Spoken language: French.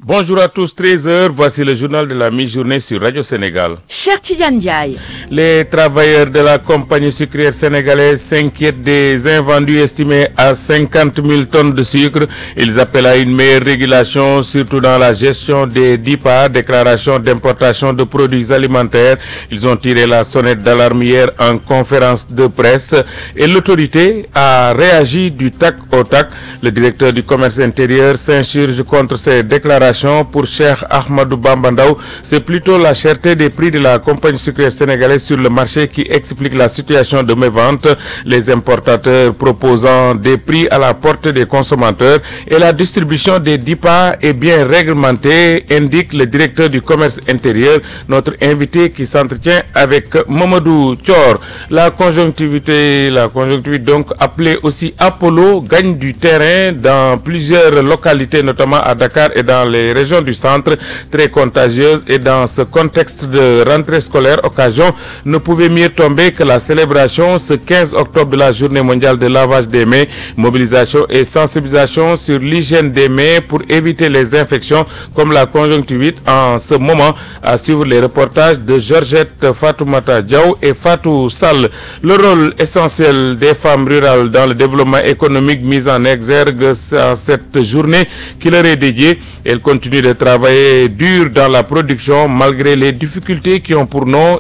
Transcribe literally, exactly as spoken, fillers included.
Bonjour à tous, treize heures, voici le journal de la mi-journée sur Radio Sénégal. Cher Tidiane Ndiaye. Les travailleurs de la compagnie sucrière sénégalaise s'inquiètent des invendus estimés à cinquante mille tonnes de sucre. Ils appellent à une meilleure régulation, surtout dans la gestion des D I P A, déclaration d'importation de produits alimentaires. Ils ont tiré la sonnette d'alarme hier en conférence de presse et l'autorité a réagi du tac au tac. Le directeur du commerce intérieur s'insurge contre ces déclarations. Pour Cheikh Ahmadou Bamba Ndaw, c'est plutôt la cherté des prix de la compagnie sucrière sénégalaise sur le marché qui explique la situation de mévente. Les importateurs proposant des prix à la portée des consommateurs et la distribution des D I P A est bien réglementée, indique le directeur du commerce intérieur, notre invité qui s'entretient avec Mamadou Thior. La conjonctivité, la conjonctivité donc appelée aussi Apollo, gagne du terrain dans plusieurs localités, notamment à Dakar et dans les régions du centre, très contagieuse, et dans ce contexte de rentrée scolaire, occasion ne pouvait mieux tomber que la célébration ce quinze octobre de la journée mondiale de lavage des mains, mobilisation et sensibilisation sur l'hygiène des mains pour éviter les infections comme la conjonctivite en ce moment, à suivre les reportages de Georgette Fatoumata Diaw et Fatou Sall. Le rôle essentiel des femmes rurales dans le développement économique mis en exergue à cette journée qui leur est dédiée. Elles continuent de travailler dur dans la production malgré les difficultés qui ont pour nom